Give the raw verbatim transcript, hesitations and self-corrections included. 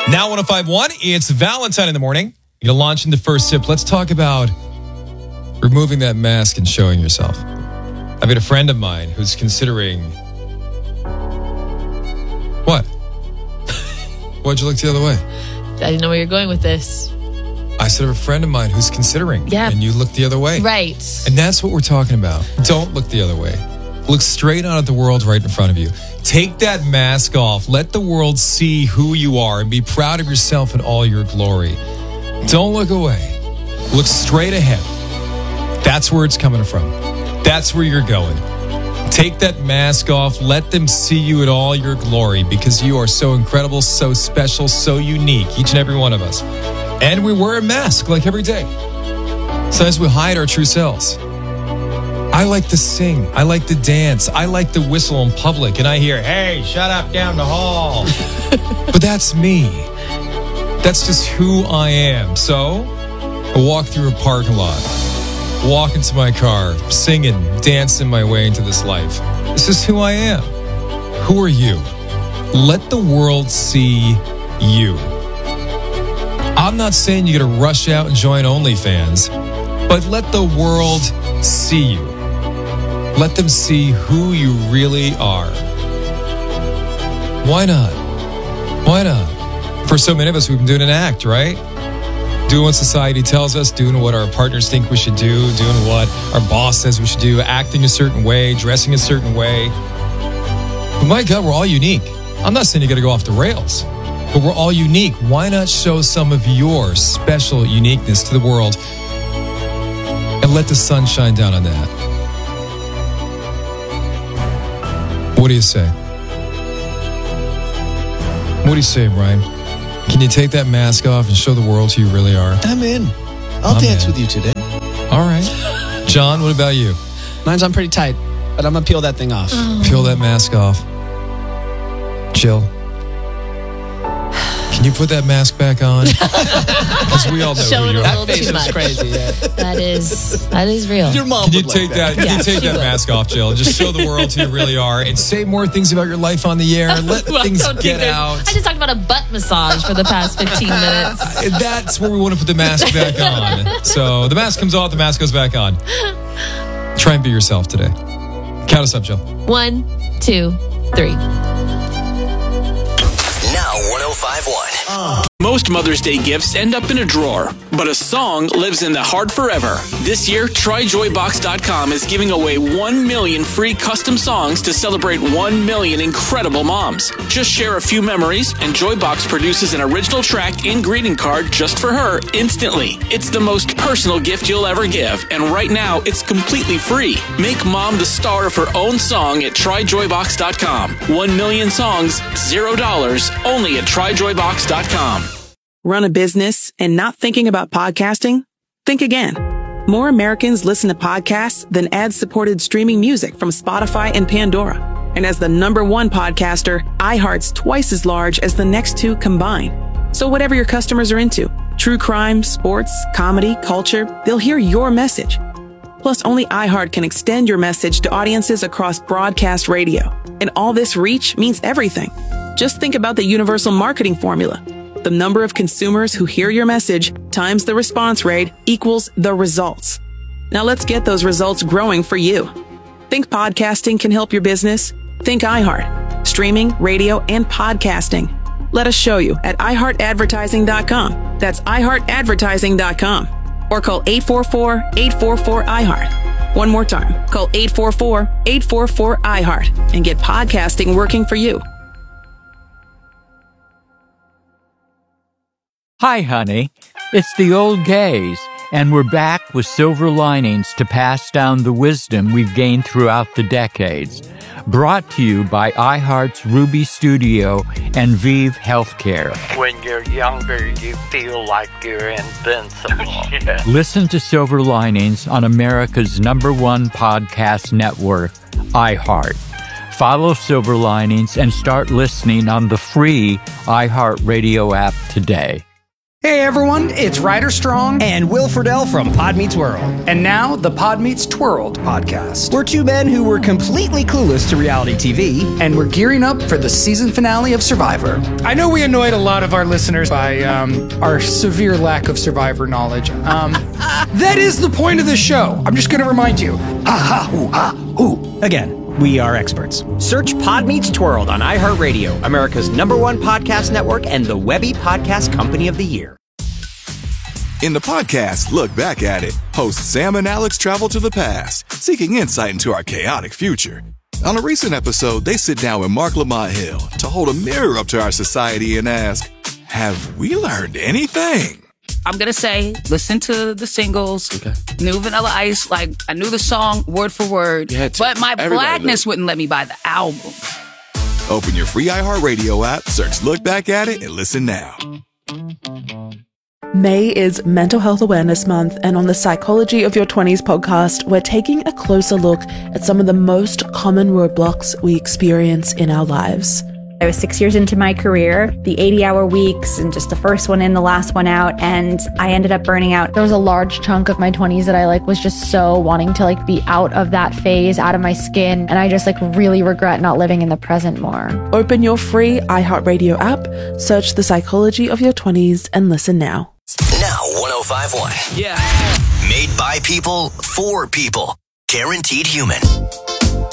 Now one oh five point one, it's Valentine in the morning. You're going to launch in the first sip. Let's talk about removing that mask and showing yourself. I've got a friend of mine who's considering... What? Why'd you look the other way? I didn't know where you're going with this. I said I have a friend of mine who's considering. Yeah. And you look the other way. Right. And that's what we're talking about. Don't look the other way. Look straight on at the world right in front of you. Take that mask off. Let the world see who you are and be proud of yourself in all your glory. Don't look away. Look straight ahead. That's where it's coming from. That's where you're going. Take that mask off. Let them see you in all your glory because you are so incredible, so special, so unique, each and every one of us. And we wear a mask like every day. Sometimes we hide our true selves. I like to sing. I like to dance. I like to whistle in public. And I hear, hey, shut up down the hall. But that's me. That's just who I am. So I walk through a parking lot, walk into my car, singing, dancing my way into this life. This is who I am. Who are you? Let the world see you. I'm not saying you got to rush out and join OnlyFans, but let the world see you. Let them see who you really are. Why not? Why not? For so many of us, we've been doing an act, right? Doing what society tells us, doing what our partners think we should do, doing what our boss says we should do, acting a certain way, dressing a certain way. But my God, we're all unique. I'm not saying you got to go off the rails, but we're all unique. Why not show some of your special uniqueness to the world and let the sun shine down on that? What do you say? What do you say, Brian? Can you take that mask off and show the world who you really are? I'm in. I'll I'm dance in. with you today. All right. John, what about you? Mine's on pretty tight, but I'm going to peel that thing off. Oh. Peel that mask off. Jill, can you put that mask back on? Because we all know Showing who you a are. little That face too is much. crazy, yeah. That is, that is real. Your mom Can you would take like that? Can Yeah, you take she that would. mask off, Jill? Just show the world who you really are, and say more things about your life on the air. Let Well, things don't think get there's- out. I just talked about a butt massage for the past fifteen minutes. And that's where we want to put the mask back on. So the mask comes off, the mask goes back on. Try and be yourself today. Count us up, Jill. One, two, three. Now one oh five point one. Most Mother's Day gifts end up in a drawer, but a song lives in the heart forever. This year, try joy box dot com is giving away one million free custom songs to celebrate one million incredible moms. Just share a few memories, and Joybox produces an original track and greeting card just for her instantly. It's the most personal gift you'll ever give, and right now, it's completely free. Make mom the star of her own song at try joy box dot com. One million songs, zero dollars, only at try joy box dot com. Run a business and not thinking about podcasting? Think again. More Americans listen to podcasts than ad-supported streaming music from Spotify and Pandora. And as the number one podcaster, iHeart's twice as large as the next two combined. So whatever your customers are into, true crime, sports, comedy, culture, they'll hear your message. Plus, only iHeart can extend your message to audiences across broadcast radio. And all this reach means everything. Just think about the universal marketing formula. The number of consumers who hear your message times the response rate equals the results. Now let's get those results growing for you. Think podcasting can help your business? Think iHeart. Streaming, radio, and podcasting. Let us show you at i heart advertising dot com. That's i heart advertising dot com. Or call eight four four, eight four four, I heart. One more time. Call eight four four, eight four four, I heart and get podcasting working for you. Hi, honey. It's the old gays, and we're back with silver linings to pass down the wisdom we've gained throughout the decades. Brought to you by iHeart's Ruby Studio and Vive Healthcare. When you're younger, you feel like you're invincible. Yeah. Listen to Silver Linings on America's number one podcast network, iHeart. Follow Silver Linings and start listening on the free iHeartRadio app today. Hey everyone, it's Ryder Strong and Will Friedle from Pod Meets World. And now the Pod Meets Twirled podcast. We're two men who were completely clueless to reality T V. And we're gearing up for the season finale of Survivor. I know we annoyed a lot of our listeners by um, our severe lack of Survivor knowledge. Um, that is the point of the show. I'm just going to remind you. Ah, ha, ooh, ah, ooh. Again. We are experts. Search Pod Meets Twirled on iHeartRadio, America's number one podcast network and the Webby Podcast Company of the Year. In the podcast, Look Back at It, hosts Sam and Alex travel to the past, seeking insight into our chaotic future. On a recent episode, they sit down with Mark Lamont Hill to hold a mirror up to our society and ask, have we learned anything? I'm going to say, listen to the singles, okay. New Vanilla Ice, like, I knew the song word for word, but my blackness wouldn't let me buy the album. Open your free iHeartRadio app, search Look Back at It, and listen now. May is Mental Health Awareness Month, and on the Psychology of Your twenties podcast, we're taking a closer look at some of the most common roadblocks we experience in our lives. I was six years into my career, the eighty-hour weeks, and just the first one in, the last one out, and I ended up burning out. There was a large chunk of my twenties that I like was just so wanting to like be out of that phase, out of my skin, and I just like really regret not living in the present more. Open your free iHeartRadio app, search The Psychology of Your twenties, and listen now. Now one oh five point one. Yeah. Made by people, for people. Guaranteed Human.